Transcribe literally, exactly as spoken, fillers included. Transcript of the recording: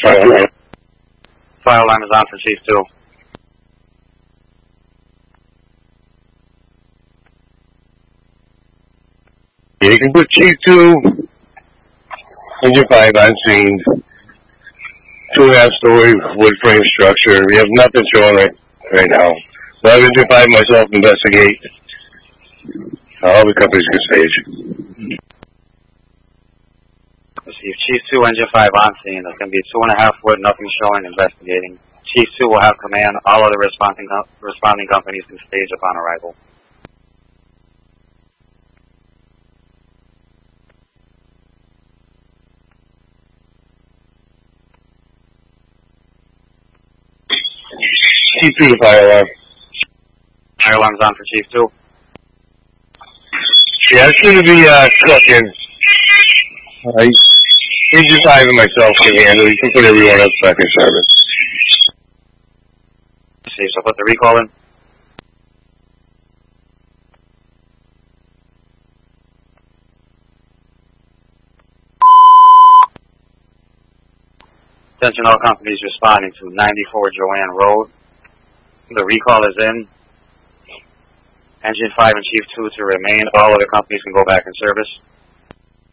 Fire, Fire alarm is on for Chief two. Yeah, you can put Chief two, Engine five on scene. Two and a half story wood frame structure. We have nothing showing right right now. So I have Engine five myself investigate. All the companies can stage. Chief, Chief two, Engine five on scene. There's going to be two and a half wood, nothing showing, investigating. Chief two will have command. All other responding responding companies can stage upon arrival. Chief two to fire alarm. Fire alarm's on for Chief two. Yeah, it's going to be uh, cooking. Uh, Engine five and myself can handle it. You can put everyone else back in service. Chief, so put the recall in. Attention all companies responding to ninety-four Joanne Road. The recall is in. Engine five and Chief two to remain. All other companies can go back in service.